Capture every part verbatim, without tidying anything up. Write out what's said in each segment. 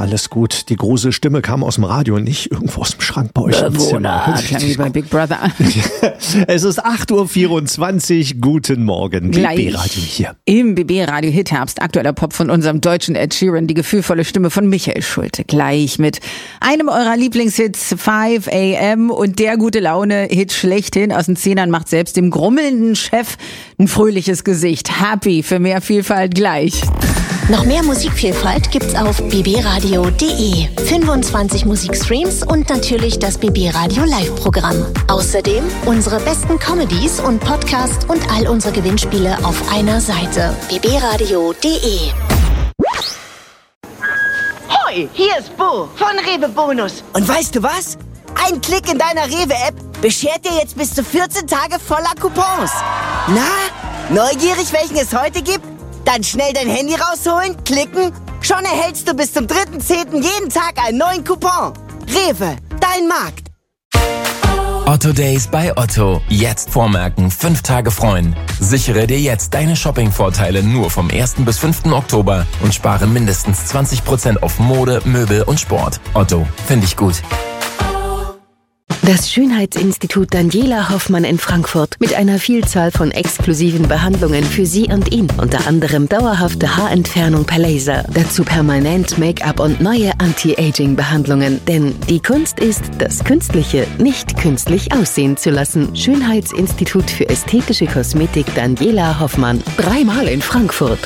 alles gut. Die große Stimme kam aus dem Radio, nicht irgendwo aus dem Schrank bei euch im Zimmer. Klang wie bei Big Brother. Es ist acht Uhr vierundzwanzig. Guten Morgen. Gleich B B-Radio hier. Im B B-Radio Hitherbst, aktueller Pop von unserem deutschen Ed Sheeran, die gefühlvolle Stimme von Michael Schulte. Gleich mit einem eurer Lieblingshits, five a m und der gute Laune-Hit schlechthin aus den Zehnern macht selbst dem grummelnden Chef ein fröhliches Gesicht. Happy für mehr Vielfalt gleich. Noch mehr Musikvielfalt gibt's auf b b radio punkt d e. fünfundzwanzig Musikstreams und natürlich das B B-Radio Live-Programm. Außerdem unsere besten Comedies und Podcasts und all unsere Gewinnspiele auf einer Seite. b b radio punkt d e. Hoi, hier ist Bo von Rewe Bonus. Und weißt du was? Ein Klick in deiner Rewe-App beschert dir jetzt bis zu vierzehn Tage voller Coupons. Na, neugierig, welchen es heute gibt? Dann schnell dein Handy rausholen, klicken, schon erhältst du bis zum dritten zehnten jeden Tag einen neuen Coupon. Rewe, dein Markt. Otto Days bei Otto. Jetzt vormerken, fünf Tage freuen. Sichere dir jetzt deine Shopping-Vorteile nur vom ersten bis fünften Oktober und spare mindestens zwanzig Prozent auf Mode, Möbel und Sport. Otto, finde ich gut. Das Schönheitsinstitut Daniela Hoffmann in Frankfurt mit einer Vielzahl von exklusiven Behandlungen für Sie und ihn. Unter anderem dauerhafte Haarentfernung per Laser, dazu permanent Make-up und neue Anti-Aging-Behandlungen. Denn die Kunst ist, das Künstliche nicht künstlich aussehen zu lassen. Schönheitsinstitut für ästhetische Kosmetik Daniela Hoffmann. Dreimal in Frankfurt.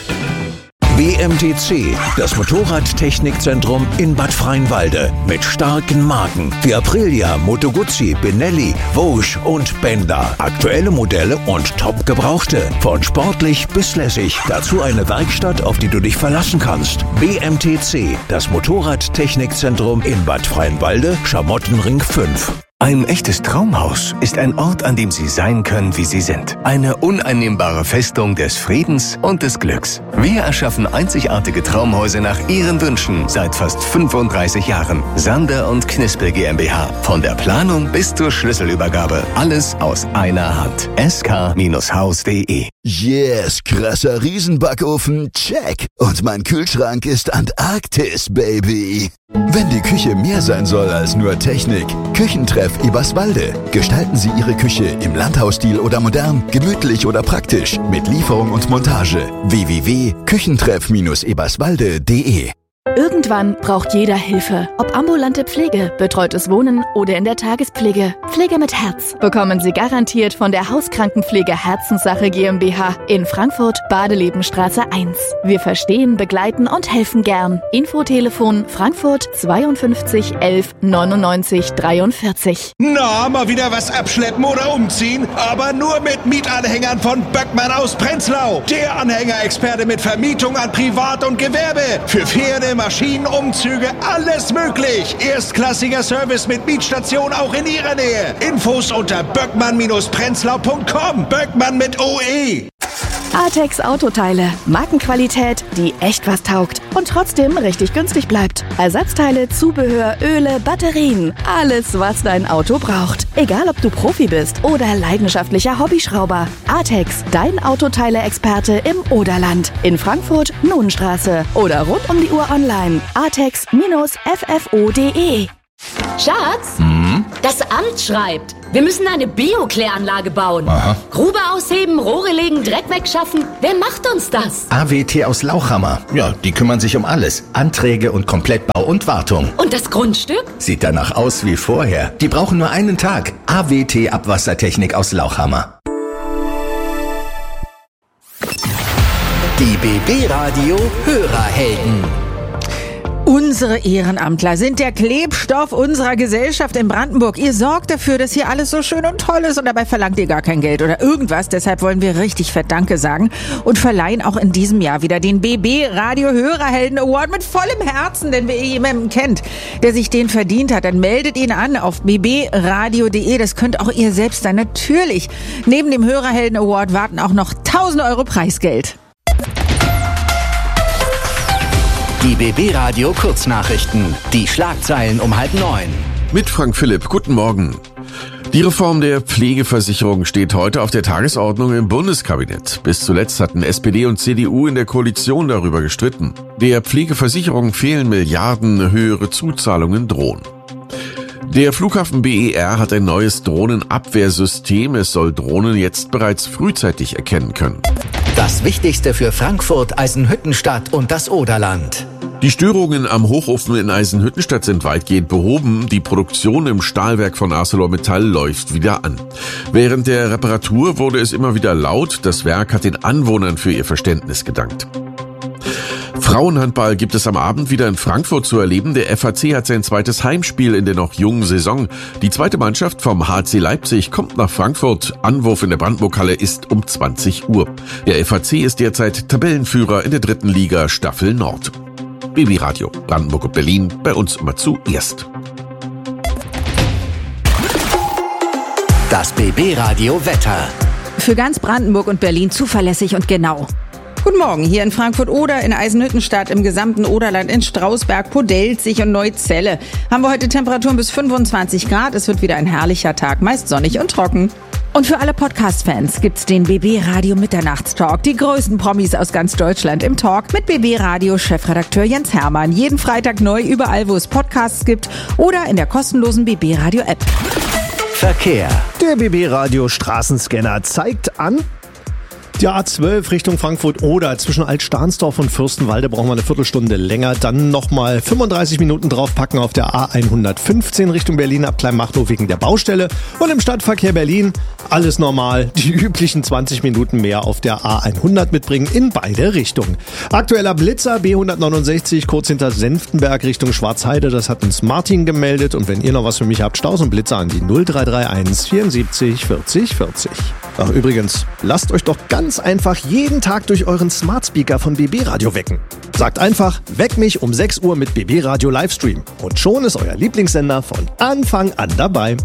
B M T C, das Motorradtechnikzentrum in Bad Freienwalde. Mit starken Marken wie Aprilia, Moto Guzzi, Benelli, Vosges und Benda. Aktuelle Modelle und top gebrauchte. Von sportlich bis lässig. Dazu eine Werkstatt, auf die du dich verlassen kannst. B M T C, das Motorradtechnikzentrum in Bad Freienwalde, Schamottenring fünf. Ein echtes Traumhaus ist ein Ort, an dem Sie sein können, wie Sie sind. Eine uneinnehmbare Festung des Friedens und des Glücks. Wir erschaffen einzigartige Traumhäuser nach Ihren Wünschen seit fast fünfunddreißig Jahren. Sander und Knispel GmbH. Von der Planung bis zur Schlüsselübergabe. Alles aus einer Hand. s k Haus punkt d e. Yes, krasser Riesenbackofen, check. Und mein Kühlschrank ist Antarktis, Baby. Wenn die Küche mehr sein soll als nur Technik, Küchentreff Eberswalde. Gestalten Sie Ihre Küche im Landhausstil oder modern, gemütlich oder praktisch, mit Lieferung und Montage. w w w punkt küchentreff eberswalde punkt d e. Irgendwann braucht jeder Hilfe. Ob ambulante Pflege, betreutes Wohnen oder in der Tagespflege. Pflege mit Herz bekommen Sie garantiert von der Hauskrankenpflege Herzenssache GmbH in Frankfurt, Badelebenstraße eins. Wir verstehen, begleiten und helfen gern. Infotelefon Frankfurt zweiundfünfzig elf neunundneunzig dreiundvierzig. Na, mal wieder was abschleppen oder umziehen? Aber nur mit Mietanhängern von Böckmann aus Prenzlau. Der Anhängerexperte mit Vermietung an Privat und Gewerbe. Für Pferde, Maschinen, Umzüge, alles möglich. Erstklassiger Service mit Mietstation auch in Ihrer Nähe. Infos unter böckmann Prenzlau punkt com. Böckmann mit O E. Artex Autoteile. Markenqualität, die echt was taugt und trotzdem richtig günstig bleibt. Ersatzteile, Zubehör, Öle, Batterien. Alles, was dein Auto braucht. Egal, ob du Profi bist oder leidenschaftlicher Hobbyschrauber. Artex, dein Autoteile-Experte im Oderland. In Frankfurt, Nohnstraße oder rund um die Uhr online. artex F F O punkt d e. Schatz, Hm? das Amt schreibt, wir müssen eine Biokläranlage bauen. Aha. Grube ausheben, Rohre legen, Dreck wegschaffen. Wer macht uns das? A W T aus Lauchhammer. Ja, die kümmern sich um alles. Anträge und Komplettbau und Wartung. Und das Grundstück? Sieht danach aus wie vorher. Die brauchen nur einen Tag. A W T Abwassertechnik aus Lauchhammer. Die B B-Radio Hörerhelden. Unsere Ehrenamtler sind der Klebstoff unserer Gesellschaft in Brandenburg. Ihr sorgt dafür, dass hier alles so schön und toll ist und dabei verlangt ihr gar kein Geld oder irgendwas. Deshalb wollen wir richtig fett Danke sagen und verleihen auch in diesem Jahr wieder den B B-Radio Hörerhelden Award mit vollem Herzen. Denn wenn ihr jemanden kennt, der sich den verdient hat, dann meldet ihn an auf b b radio punkt d e. Das könnt auch ihr selbst sein. Natürlich. Neben dem Hörerhelden Award warten auch noch tausend Euro Preisgeld. Die B B-Radio Kurznachrichten. Die Schlagzeilen um halb neun. Mit Frank Philipp. Guten Morgen. Die Reform der Pflegeversicherung steht heute auf der Tagesordnung im Bundeskabinett. Bis zuletzt hatten S P D und C D U in der Koalition darüber gestritten. Der Pflegeversicherung fehlen Milliarden, höhere Zuzahlungen drohen. Der Flughafen B E R hat ein neues Drohnenabwehrsystem. Es soll Drohnen jetzt bereits frühzeitig erkennen können. Das Wichtigste für Frankfurt, Eisenhüttenstadt und das Oderland. Die Störungen am Hochofen in Eisenhüttenstadt sind weitgehend behoben. Die Produktion im Stahlwerk von ArcelorMittal läuft wieder an. Während der Reparatur wurde es immer wieder laut. Das Werk hat den Anwohnern für ihr Verständnis gedankt. Frauenhandball gibt es am Abend wieder in Frankfurt zu erleben. Der F A C hat sein zweites Heimspiel in der noch jungen Saison. Die zweite Mannschaft vom H C Leipzig kommt nach Frankfurt. Anwurf in der Brandenburg-Halle ist um zwanzig Uhr. Der F A C ist derzeit Tabellenführer in der dritten Liga Staffel Nord. B B Radio, Brandenburg und Berlin, bei uns immer zuerst. Das B B Radio Wetter. Für ganz Brandenburg und Berlin zuverlässig und genau. Guten Morgen, hier in Frankfurt-Oder, in Eisenhüttenstadt, im gesamten Oderland, in Strausberg, Podelzig und Neuzelle haben wir heute Temperaturen bis fünfundzwanzig Grad. Es wird wieder ein herrlicher Tag, meist sonnig und trocken. Und für alle Podcast-Fans gibt's den B B Radio Mitternachtstalk. Die größten Promis aus ganz Deutschland im Talk mit B B Radio Chefredakteur Jens Hermann. Jeden Freitag neu überall, wo es Podcasts gibt oder in der kostenlosen B B Radio App. Verkehr. Der B B Radio Straßenscanner zeigt an. Die A zwölf Richtung Frankfurt-Oder zwischen Alt-Stahnsdorf und Fürstenwalde brauchen wir eine Viertelstunde länger. Dann nochmal fünfunddreißig Minuten draufpacken auf der A hundertfünfzehn Richtung Berlin ab Kleinmachnow wegen der Baustelle. Und im Stadtverkehr Berlin alles normal. Die üblichen zwanzig Minuten mehr auf der A hundert mitbringen in beide Richtungen. Aktueller Blitzer B hundertneunundsechzig kurz hinter Senftenberg Richtung Schwarzheide. Das hat uns Martin gemeldet. Und wenn ihr noch was für mich habt, Staus und Blitzer an die null drei drei eins vierundsiebzig vierzig vierzig. Ach, übrigens, lasst euch doch ganz einfach jeden Tag durch euren Smart Speaker von B B Radio wecken. Sagt einfach, weck mich um sechs Uhr mit B B Radio Livestream. Und schon ist euer Lieblingssender von Anfang an dabei.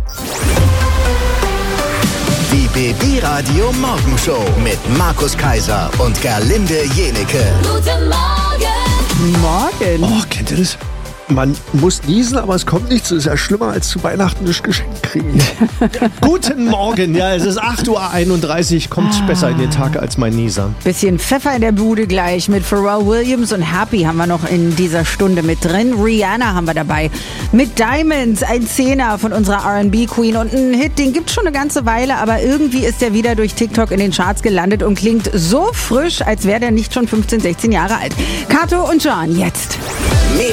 Die B B Radio Morgenshow mit Markus Kaiser und Gerlinde Jenecke. Guten Morgen. Morgen. Oh, kennt ihr das? Man muss niesen, aber es kommt nichts. Es ist ja schlimmer, als zu Weihnachten das Geschenk kriegen. Guten Morgen. Ja, es ist acht Uhr einunddreißig. Kommt ah. besser in den Tag als mein Nieser. Bisschen Pfeffer in der Bude gleich. Mit Pharrell Williams und Happy haben wir noch in dieser Stunde mit drin. Rihanna haben wir dabei. Mit Diamonds, ein Zehner von unserer R and B Queen. Und ein Hit, den gibt's schon eine ganze Weile, aber irgendwie ist der wieder durch TikTok in den Charts gelandet und klingt so frisch, als wäre der nicht schon fünfzehn, sechzehn Jahre alt. Kato und John, jetzt.